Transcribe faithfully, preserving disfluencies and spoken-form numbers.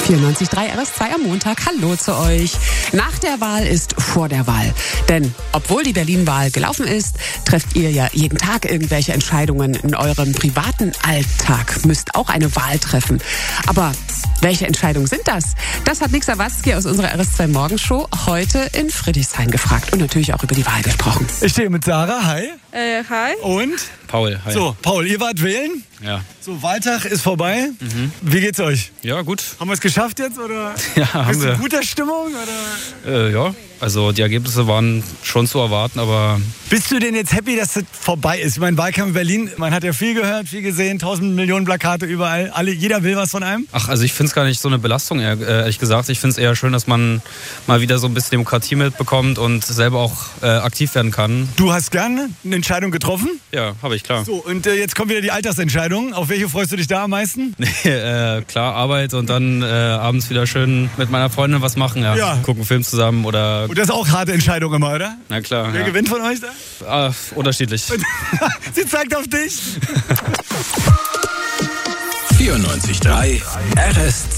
vierundneunzig Komma drei R S zwei am Montag. Hallo zu euch. Nach der Wahl ist vor der Wahl. Denn obwohl die Berlin-Wahl gelaufen ist, trefft ihr ja jeden Tag irgendwelche Entscheidungen in eurem privaten Alltag. Müsst auch eine Wahl treffen. Aber welche Entscheidungen sind das? Das hat Nick Sawatzki aus unserer R S zwei Morgenshow heute in Friedrichshain gefragt und natürlich auch über die Wahl gesprochen. Ich stehe mit Sarah, hi. Äh, hi. Und? Paul, hi. So, Paul, ihr wart wählen? Ja. So, Wahltag ist vorbei. Mhm. Wie geht's euch? Ja, gut. Haben wir es geschafft jetzt, oder? Ja, haben Bist du wir. in guter Stimmung, oder? Äh, ja, also die Ergebnisse waren schon zu erwarten, aber... Bist du denn jetzt happy, dass das vorbei ist? Ich meine, Wahlkampf in Berlin, man hat ja viel gehört, viel gesehen, tausend Millionen Plakate überall, alle, jeder will was von einem. Ach, also ich finde es gar nicht so eine Belastung, ehrlich gesagt. Ich finde es eher schön, dass man mal wieder so ein bisschen Demokratie mitbekommt und selber auch äh, aktiv werden kann. Du hast gern eine Entscheidung getroffen? Ja, habe ich, klar. So, und äh, jetzt kommt wieder die Altersentscheidung. Auf welche freust du dich da am meisten? Nee, äh, klar, Arbeit und dann äh, abends wieder schön mit meiner Freundin was machen. Ja. Ja. Gucken Film zusammen oder... Und das ist auch harte Entscheidung immer, oder? Na klar. Wer ja. gewinnt von euch da? Ah, unterschiedlich. Sie zeigt auf dich. vierundneunzig Komma drei R S